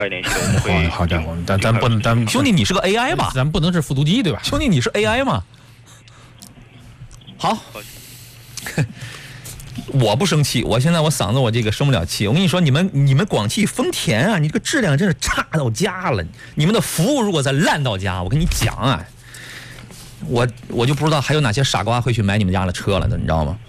联系的，我们会。 好家伙，咱不能，咱兄弟，你是个 AI 吧？ 咱不能是复读机对吧？ 兄弟，你是 AI 吗？好，我不生气，我现在我嗓子我这个生不了气。我跟你说，你们广汽丰田啊，你这个质量真是差到家了。你们的服务如果再烂到家，我跟你讲啊，我就不知道还有哪些傻瓜会去买你们家的车了的，你知道吗？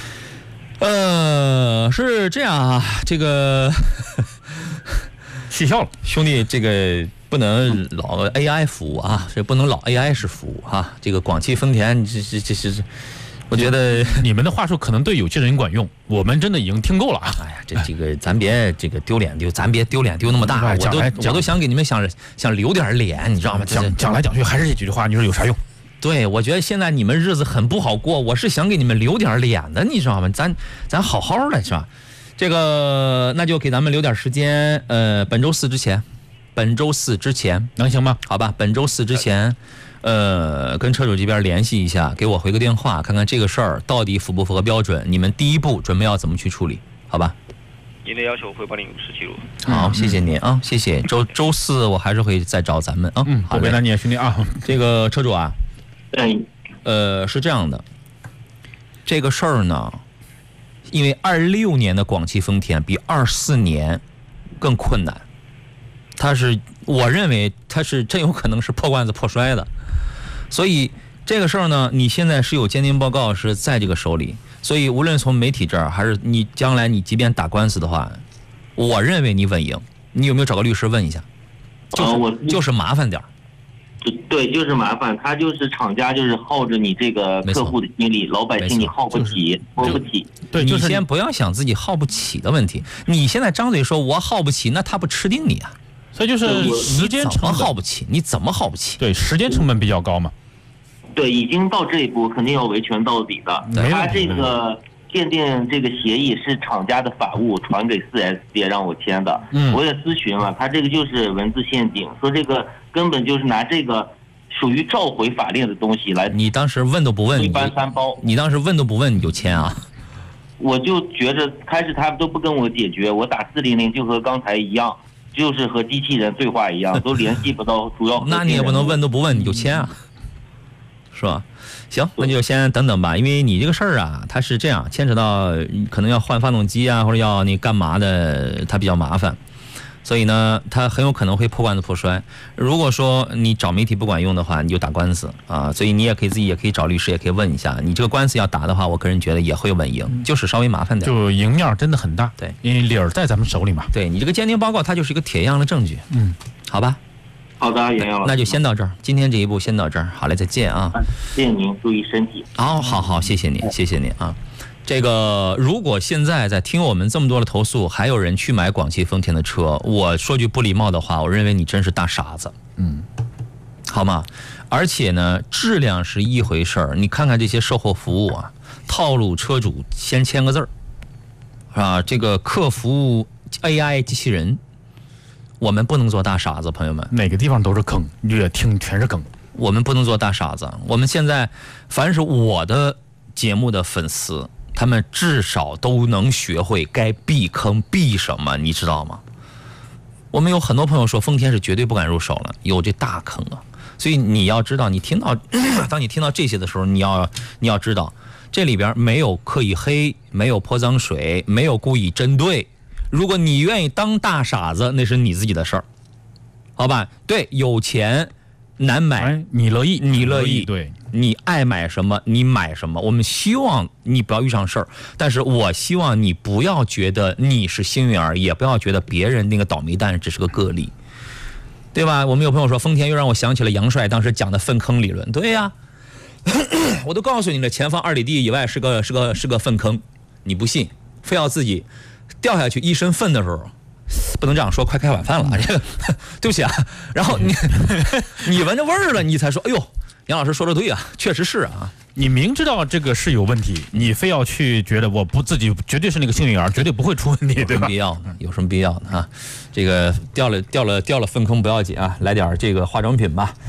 是这样啊，这个气笑了， 兄弟，这个不能老 AI 服务啊，这不能老 AI 式服务啊。这个广汽丰田，这，我觉得你们的话术可能对有些人管用，我们真的已经听够了啊。 哎呀，这个咱别这个丢脸丢，咱别丢脸丢那么大，我都想给你们想留点脸，你知道吗？ 讲来讲去还是这几句话，你说有啥用？ 对，我觉得现在你们日子很不好过，我是想给你们留点脸的，你知道吗？咱好好的是吧？这个那就给咱们留点时间，本周四之前能行吗？ 好吧，本周四之前，跟车主这边联系一下，给我回个电话，看看这个事儿到底符不符合标准，你们第一步准备要怎么去处理，好吧？ 您的要求会帮您如实记录。 好，谢谢您啊，谢谢。周四我还是会再找咱们啊。 好，为难你兄弟啊。 这个车主啊，是这样的，这个事儿呢，因为26年的广汽丰田比24年更困难，我认为它是真有可能是破罐子破摔的，所以这个事儿呢，你现在是有鉴定报告是在这个手里，所以无论从媒体这儿还是你将来你即便打官司的话，我认为你稳赢。你有没有找个律师问一下？就是麻烦点儿。 对，就是麻烦，他就是厂家就是耗着你这个客户的心理，老百姓你耗不起，耗不起。 对，你先不要想自己耗不起的问题，你现在张嘴说我耗不起，那他不吃定你啊。 所以就是时间成本耗不起，你怎么耗不起？ 对，时间成本比较高嘛。 对，已经到这一步，肯定要维权到底的。他这个鉴定这个协议是厂家的法务传给4S店让我签的，我也咨询了，他这个就是文字限定，说这个根本就是拿这个属于召回法令的东西来。 你当时问都不问， 一般3包。 你当时问都不问你就签啊？ 我就觉着开始他们都不跟我解决，我打400就和刚才一样，就是和机器人对话一样，都联系不到主要。 那你也不能问都不问你就签啊，是吧？行，那就先等等吧，因为你这个事儿啊，它是这样，牵扯到可能要换发动机啊，或者要你干嘛的，它比较麻烦，所以呢，它很有可能会破罐子破摔。如果说你找媒体不管用的话，你就打官司啊，所以你也可以自己也可以找律师，也可以问一下，你这个官司要打的话，我个人觉得也会稳赢，就是稍微麻烦点， 就赢面真的很大。 对， 因为理儿在咱们手里嘛。 对，你这个鉴定报告它就是一个铁样的证据。好吧。 好的，袁老师， 那就先到这儿，今天这一步先到这儿，好嘞，再见啊！ 谢谢您，注意身体。 好，谢谢您，谢谢您啊！这个如果现在在听我们这么多的投诉，还有人去买广汽丰田的车，我说句不礼貌的话，我认为你真是大傻子，好吗？而且呢，质量是一回事儿，你看看这些售后服务啊，套路车主先签个字儿，啊，这个客服 AI 机器人。我们不能做大傻子，朋友们， 哪个地方都是坑，你就听全是坑。 我们不能做大傻子。我们现在凡是我的节目的粉丝，他们至少都能学会该避坑避什么，你知道吗？我们有很多朋友说丰田是绝对不敢入手了，有这大坑啊。所以你要知道，你听到当你听到这些的时候，你要知道，这里边没有刻意黑，没有泼脏水，没有故意针对。如果你愿意当大傻子，那是你自己的事儿，好吧？对，有钱难买， 你乐意， 对，你爱买什么你买什么。我们希望你不要遇上事儿，但是我希望你不要觉得你是幸运儿，也不要觉得别人那个倒霉蛋只是个个例，对吧？我们有朋友说丰田又让我想起了杨帅当时讲的粪坑理论，对呀，我都告诉你了，前方2里地以外是个粪坑，你不信，非要自己掉下去一身粪的时候，不能这样说，快开晚饭了，这个对不起啊。然后你闻着味儿了，你才说，哎呦，杨老师说的对啊，确实是啊。 你明知道这个是有问题，你非要去觉得我不自己绝对是那个幸运儿，绝对不会出问题，对吧？ 有什么必要呢？啊，这个掉了粪坑不要紧啊，来点这个化妆品吧。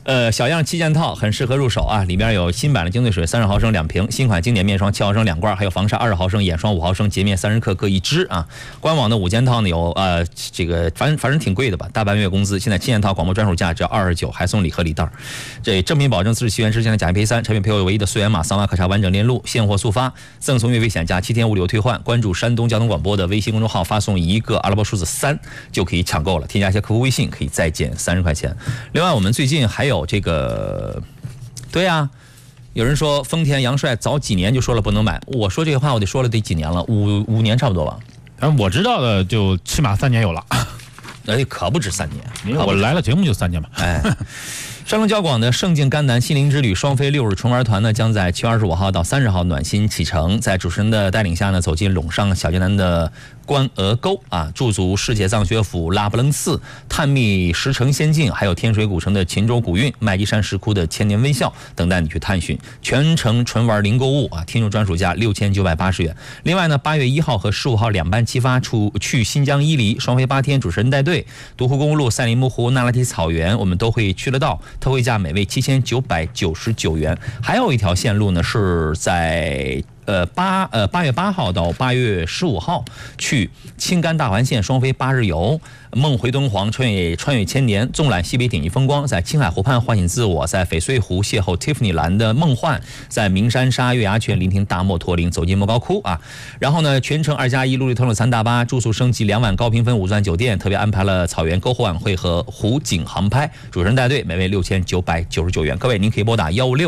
小样7件套很适合入手啊，里面有新版的精粹水30毫升2瓶，新款经典面霜7毫升2罐，还有防晒20毫升，眼霜5毫升，洁面30克各1支啊。官网的5件套呢有这个反正挺贵的吧，大半月工资。现在7件套广播专属价只要29，还送礼盒礼袋。这正品保证47元之前的甲醯 P3 产品配有唯一的溯源码桑瓦可茶完整链路，现货速发，赠送月费险价7天无理由退换。关注山东交通广播的微信公众号，发送一个阿拉伯数字3就可以抢购了。添加一下客服微信，可以再减30块钱。另外，我们最近还有这个，对呀，有人说丰田杨帅早几年就说了不能买，我说这个话我得说了得几年了，五年差不多吧。 我知道的就起码3年有了。 可不止3年， 因为我来了节目就3年嘛。 山东交广的盛境甘南心灵之旅双飞6日纯玩团呢，将在7月25号到30号暖心启程，在主持人的带领下呢，走进陇上小剑南的关鹅沟啊，驻足世界藏学府拉卜楞寺，探秘石城仙境，还有天水古城的秦州古韵、麦积山石窟的千年微笑，等待你去探寻。全程纯玩零购物啊，听众专属价6980元。另外呢，8月1号和15号2班齐发去新疆伊犁，双飞8天，主持人带队，独湖公路、赛里木湖、那拉提草原，我们都会去得到。特惠价每位7999元。还有一条线路呢，是在8月8号到8月15号去青甘大环线双飞8日游，梦回敦煌，穿越千年，纵览西北顶级风光，在青海湖畔唤醒自我，在翡翠湖邂逅 Tiffany 蓝的梦幻，在鸣山沙月牙泉聆听大漠驼铃，走进莫高窟啊。然后呢，全程2+1陆路通了3大巴，住宿升级2晚高评分5钻酒店，特别安排了草原篝火晚会和湖景航拍，主持人带队，每位6999元。各位您可以拨打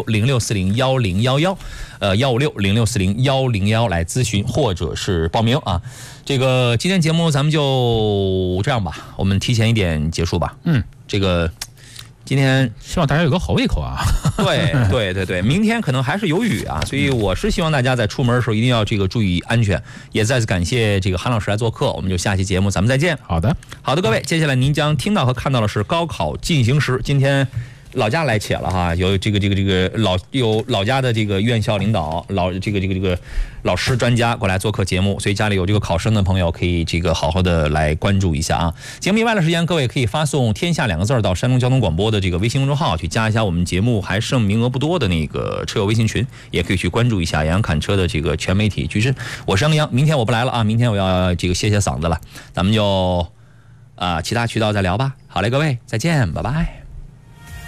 15606401011，15606401011来咨询或者是报名啊。这个今天节目咱们就这样吧，我们提前一点结束吧。这个今天希望大家有个好胃口啊。 对，明天可能还是有雨啊，所以我是希望大家在出门的时候一定要这个注意安全。也再次感谢这个韩老师来做客，我们就下期节目咱们再见。 好的， 各位，接下来您将听到和看到的是高考进行时。今天老家来且了哈，有这个老家的这个院校领导，这个老师专家过来做客节目，所以家里有这个考生的朋友可以这个好好的来关注一下啊。节目以外的时间，各位可以发送“天下”2个字到山东交通广播的这个微信公众号去加一下我们节目还剩名额不多的那个车友微信群，也可以去关注一下杨洋侃车的这个全媒体矩阵。我是杨洋，明天我不来了啊，明天我要这个歇嗓子了，咱们就其他渠道再聊吧。好嘞，各位再见，拜拜。